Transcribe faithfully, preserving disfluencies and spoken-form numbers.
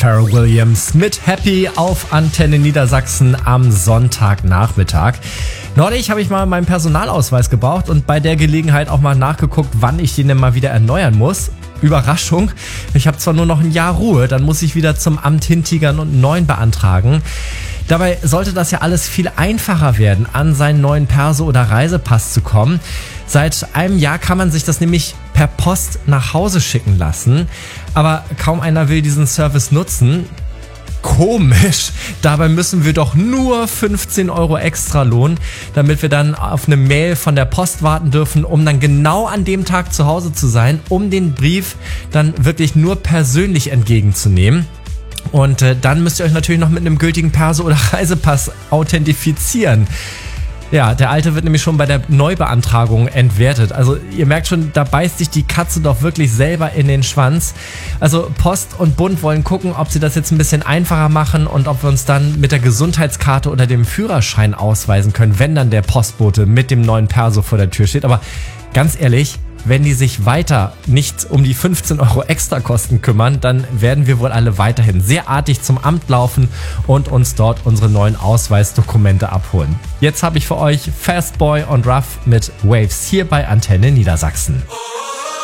Pharrell Williams mit Happy auf Antenne Niedersachsen am Sonntagnachmittag. Neulich habe ich mal meinen Personalausweis gebraucht und bei der Gelegenheit auch mal nachgeguckt, wann ich den denn mal wieder erneuern muss. Überraschung, ich habe zwar nur noch ein Jahr Ruhe, dann muss ich wieder zum Amt hintigern und einen neuen beantragen. Dabei sollte das ja alles viel einfacher werden, an seinen neuen Perso- oder Reisepass zu kommen. Seit einem Jahr kann man sich das nämlich per Post nach Hause schicken lassen, aber kaum einer will diesen Service nutzen. Komisch, dabei müssen wir doch nur fünfzehn Euro extra lohnen, damit wir dann auf eine Mail von der Post warten dürfen, um dann genau an dem Tag zu Hause zu sein, um den Brief dann wirklich nur persönlich entgegenzunehmen. Und äh, dann müsst ihr euch natürlich noch mit einem gültigen Perso- oder Reisepass authentifizieren. Ja, der alte wird nämlich schon bei der Neubeantragung entwertet. Also ihr merkt schon, da beißt sich die Katze doch wirklich selber in den Schwanz. Also Post und Bund wollen gucken, ob sie das jetzt ein bisschen einfacher machen und ob wir uns dann mit der Gesundheitskarte oder dem Führerschein ausweisen können, wenn dann der Postbote mit dem neuen Perso vor der Tür steht. Aber ganz ehrlich, wenn die sich weiter nicht um die fünfzehn Euro Extrakosten kümmern, dann werden wir wohl alle weiterhin sehr artig zum Amt laufen und uns dort unsere neuen Ausweisdokumente abholen. Jetzt habe ich für euch Fastboy und Ruff mit Waves hier bei Antenne Niedersachsen.